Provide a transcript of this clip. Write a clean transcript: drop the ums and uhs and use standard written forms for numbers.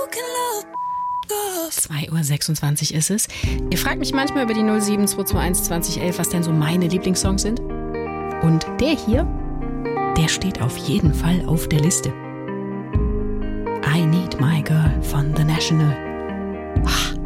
2:26 Uhr ist es. Ihr fragt mich manchmal über die 07221 2011, was denn so meine Lieblingssongs sind. Und der hier, der steht auf jeden Fall auf der Liste. I Need My Girl von The National. Ach,